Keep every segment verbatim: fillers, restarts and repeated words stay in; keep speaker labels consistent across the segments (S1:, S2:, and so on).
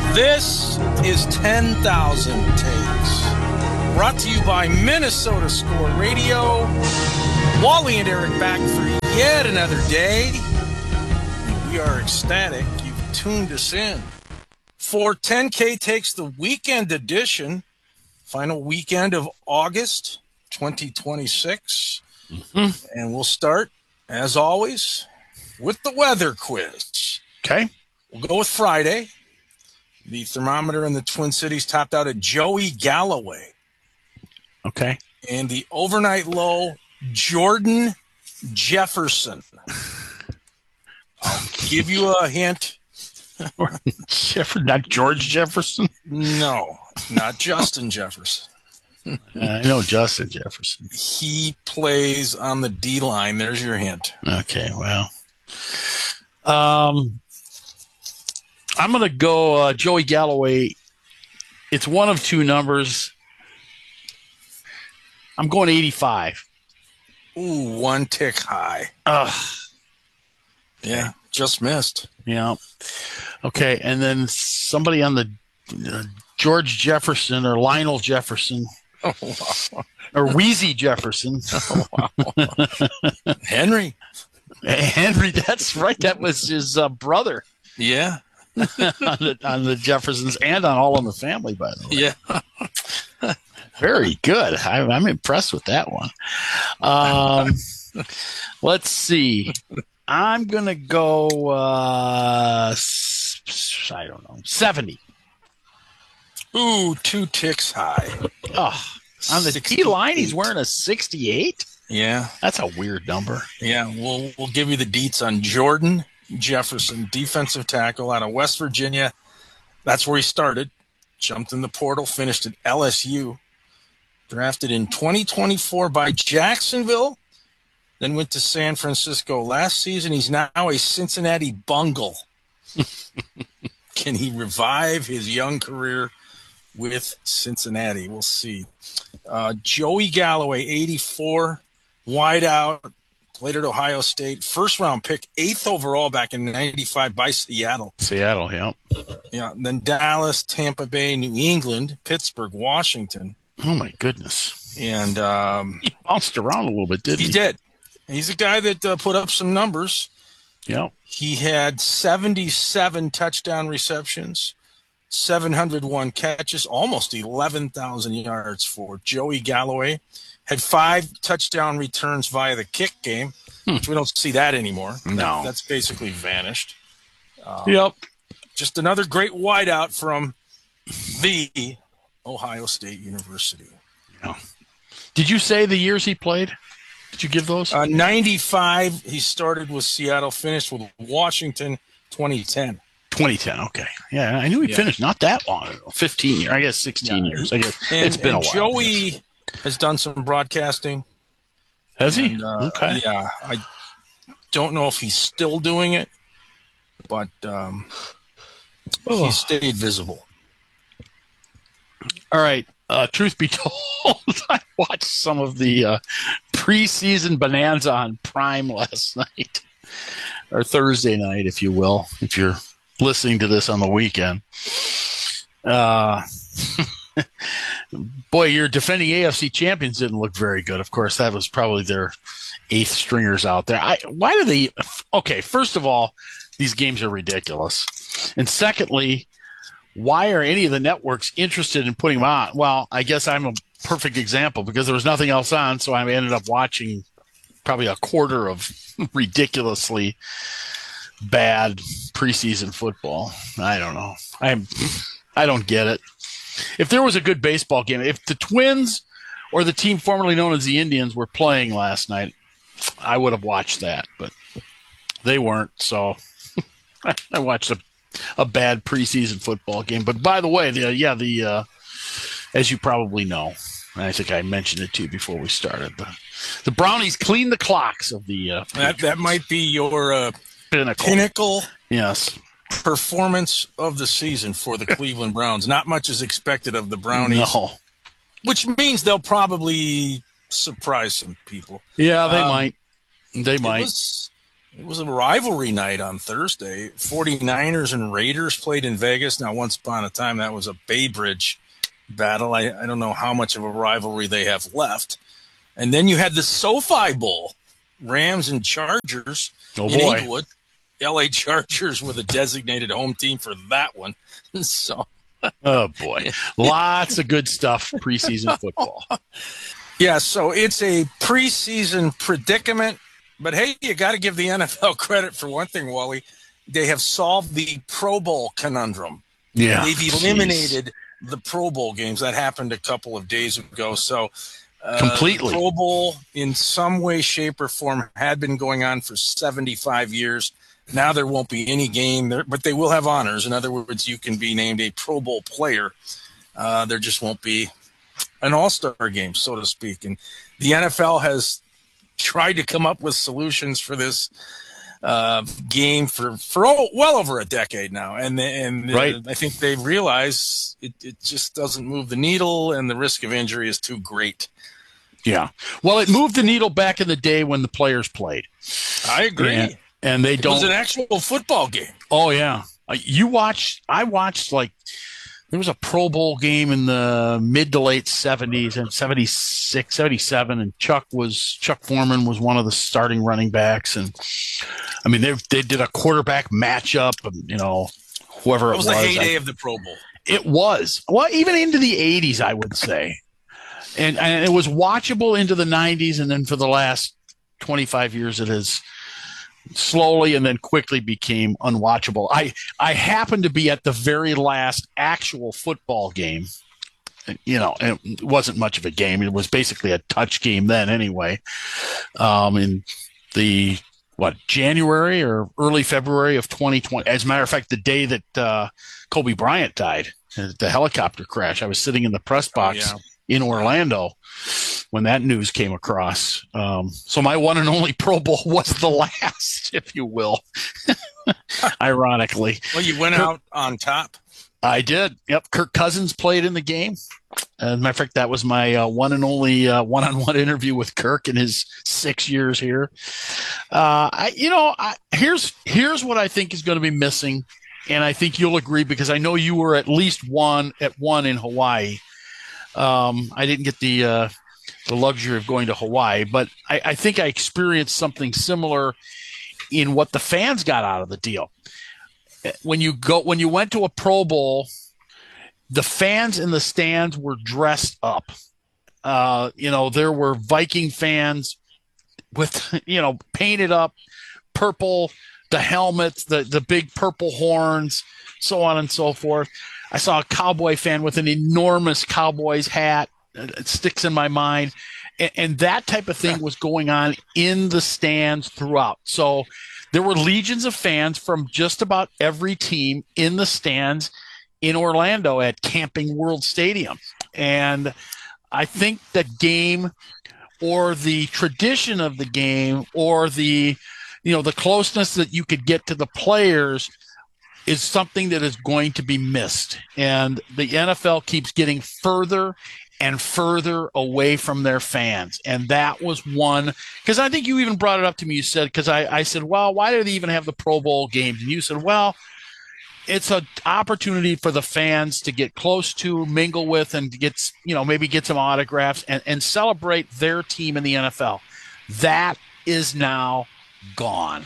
S1: This is ten thousand Takes, brought to you by Minnesota Score Radio. Wally and Eric back for yet another day. We are ecstatic you've tuned us in for ten K Takes, the weekend edition, final weekend of August twenty twenty-six. Mm-hmm. And we'll start, as always, with the weather quiz.
S2: Okay.
S1: We'll go with Friday. The thermometer in the Twin Cities topped out at Joey Galloway.
S2: Okay.
S1: And the overnight low, Jordan Jefferson. I'll give you a hint.
S2: Jefferson, not George Jefferson?
S1: No, not Justin Jefferson.
S2: uh, I know Justin Jefferson.
S1: He plays on the D line. There's your hint.
S2: Okay, well. Um, I'm going to go uh, Joey Galloway. It's one of two numbers. I'm going eighty-five.
S1: Ooh, one tick high.
S2: Ugh.
S1: Yeah, just missed.
S2: Yeah. Okay, and then somebody on the uh, George Jefferson or Lionel Jefferson.
S1: Oh, wow.
S2: Or Wheezy Jefferson.
S1: Oh, wow. Henry.
S2: Henry, that's right. That was his uh, brother.
S1: Yeah.
S2: on, the, on the Jeffersons and on All in the Family, by the way.
S1: Yeah.
S2: Very good. I, I'm impressed with that one. Um, let's see. I'm going to go, uh, I don't know, seventy.
S1: Ooh, two ticks high.
S2: Oh, on the T line, he's wearing a sixty-eight?
S1: Yeah.
S2: That's a weird number.
S1: Yeah, we'll we'll give you the deets on Jordan Jefferson, defensive tackle out of West Virginia. That's where he started. Jumped in the portal, finished at L S U. Drafted in twenty twenty-four by Jacksonville, then went to San Francisco last season. He's now a Cincinnati Bungle. Can he revive his young career with Cincinnati? We'll see. Uh, Joey Galloway, eighty-four, wideout, played at Ohio State. First round pick, eighth overall back in ninety-five by Seattle.
S2: Seattle, yeah.
S1: Yeah, then Dallas, Tampa Bay, New England, Pittsburgh, Washington.
S2: Oh, my goodness.
S1: And um,
S2: he bounced around a little bit, didn't he?
S1: He did. He's a guy that uh, put up some numbers.
S2: Yeah.
S1: He had seventy-seven touchdown receptions, seven hundred one catches, almost eleven thousand yards for Joey Galloway. Had five touchdown returns via the kick game, hmm. which we don't see that anymore.
S2: No.
S1: That, that's basically vanished.
S2: Um, yep.
S1: Just another great wideout from the Ohio State University.
S2: Yeah. Did you say the years he played? Did you give those?
S1: Uh, ninety-five, he started with Seattle, finished with Washington, twenty ten.
S2: twenty ten, okay. Yeah, I knew he yeah. finished not that long ago. fifteen years, I guess sixteen yeah. years. I guess
S1: and,
S2: it's been a while.
S1: Joey yes. has done some broadcasting.
S2: Has he?
S1: And, uh,
S2: okay.
S1: Yeah, I don't know if he's still doing it, but um, oh. he stayed visible.
S2: All right. Uh, truth be told, I watched some of the uh, preseason bonanza on Prime last night, or Thursday night, if you will, if you're listening to this on the weekend. Uh, boy, your defending A F C champions didn't look very good. Of course, that was probably their eighth stringers out there. I, why do they? Okay, first of all, these games are ridiculous, and secondly, why are any of the networks interested in putting them on? Well, I guess I'm a perfect example because there was nothing else on, so I ended up watching probably a quarter of ridiculously bad preseason football. I don't know. I'm I don't get it. If there was a good baseball game, if the Twins or the team formerly known as the Indians were playing last night, I would have watched that, but they weren't, so I watched a a bad preseason football game. But by the way, the, yeah, the uh, as you probably know, and I think I mentioned it too before we started, the, the Brownies cleaned the clocks of the uh,
S1: that that might be your uh,
S2: pinnacle.
S1: pinnacle
S2: yes
S1: performance of the season for the Cleveland Browns. Not much is expected of the Brownies,
S2: no.
S1: which means they'll probably surprise some people.
S2: Yeah, they
S1: um,
S2: might. They might.
S1: Was, It was a rivalry night on Thursday. 49ers and Raiders played in Vegas. Now, once upon a time, that was a Bay Bridge battle. I, I don't know how much of a rivalry they have left. And then you had the SoFi Bowl, Rams and Chargers
S2: Oh,
S1: in
S2: boy.
S1: Inglewood. L A Chargers were the designated home team for that one. So,
S2: Oh, boy. Lots of good stuff preseason football.
S1: yeah, so it's a preseason predicament. But, hey, you got to give the N F L credit for one thing, Wally. They have solved the Pro Bowl conundrum.
S2: Yeah.
S1: They've
S2: Jeez.
S1: eliminated the Pro Bowl games. That happened a couple of days ago. So uh,
S2: Completely.
S1: the Pro Bowl, in some way, shape, or form, had been going on for seventy-five years. Now there won't be any game there, but they will have honors. In other words, you can be named a Pro Bowl player. Uh, there just won't be an all-star game, so to speak. And the N F L has tried to come up with solutions for this uh, game for, for oh, well over a decade now. And, and
S2: Right.
S1: uh, I think they realize it, it just doesn't move the needle, and the risk of injury is too great.
S2: Yeah. Well, it moved the needle back in the day when the players played.
S1: I agree.
S2: And, and they
S1: It
S2: don't.
S1: was an actual football game.
S2: Oh, yeah. Uh, You watched, I watched like, there was a Pro Bowl game in the mid to late seventies and seventy-six, seventy-seven, and Chuck was, Chuck Foreman was one of the starting running backs. And I mean, they they did a quarterback matchup, and, you know, whoever
S1: It
S2: it
S1: was
S2: was.
S1: the heyday
S2: I-
S1: of the Pro Bowl.
S2: It was. Well, even into the eighties, I would say. And, and it was watchable into the nineties, and then for the last twenty-five years, it has slowly and then quickly became unwatchable. I, I happened to be at the very last actual football game. You know, and it wasn't much of a game. It was basically a touch game then anyway. Um, in the, what, January or early February of twenty twenty. As a matter of fact, the day that uh, Kobe Bryant died, uh, the helicopter crash, I was sitting in the press box
S1: yeah.
S2: in Orlando when that news came across. Um, so my one and only Pro Bowl was the last, if you will, ironically.
S1: Well, you went
S2: Kirk-
S1: out on top.
S2: I did. Yep. Kirk Cousins played in the game. As a matter of fact, that was my uh, one and only uh, one-on-one interview with Kirk in his six years here. Uh, I, you know, I, here's here's what I think is going to be missing, and I think you'll agree because I know you were at least one at one in Hawaii. Um, I didn't get the uh, the luxury of going to Hawaii, but I, I think I experienced something similar in what the fans got out of the deal. When you go, when you went to a Pro Bowl, the fans in the stands were dressed up. Uh, you know, there were Viking fans with, you know, painted up, purple, the helmets, the, the big purple horns, so on and so forth. I saw a Cowboy fan with an enormous Cowboys hat. It sticks in my mind. And, and that type of thing was going on in the stands throughout. So there were legions of fans from just about every team in the stands in Orlando at Camping World Stadium. And I think the game or the tradition of the game or the, you know, the closeness that you could get to the players is something that is going to be missed. And the N F L keeps getting further and further away from their fans. And that was one, because I think you even brought it up to me. You said, because I, I said, well, why do they even have the Pro Bowl games? And you said, well, it's an opportunity for the fans to get close to, mingle with, and to get, you know, maybe get some autographs and, and celebrate their team in the N F L. That is now gone.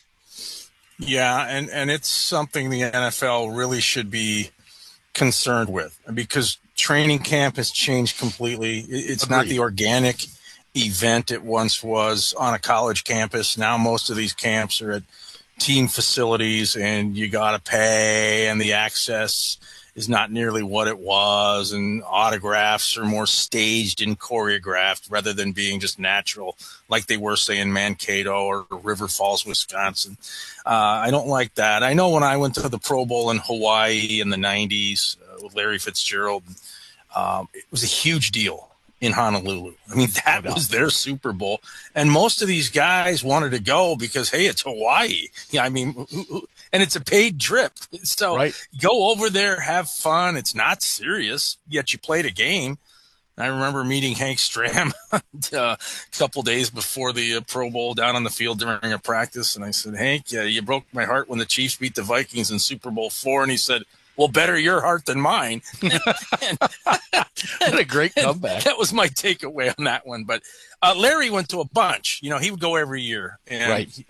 S1: Yeah, and, and it's something the N F L really should be concerned with, because training camp has changed completely. It's
S2: Agreed.
S1: not the organic event it once was on a college campus. Now most of these camps are at team facilities, and you got to pay, and the access is not nearly what it was, and autographs are more staged and choreographed rather than being just natural like they were, say, in Mankato or River Falls, Wisconsin. Uh, I don't like that. I know when I went to the Pro Bowl in Hawaii in the nineties uh, with Larry Fitzgerald, um, it was a huge deal in Honolulu. I mean, that was their Super Bowl. And most of these guys wanted to go because, hey, it's Hawaii. Yeah, I mean, and it's a paid trip. So
S2: Right.
S1: go over there, have fun. It's not serious, yet you played a game. I remember meeting Hank Stram uh, a couple days before the uh, Pro Bowl down on the field during a practice. And I said, Hank, uh, you broke my heart when the Chiefs beat the Vikings in Super Bowl four. And he said, well, better your heart than mine. and,
S2: What a great comeback.
S1: That was my takeaway on that one. But uh, Larry went to a bunch. You know, he would go every year. And
S2: Right.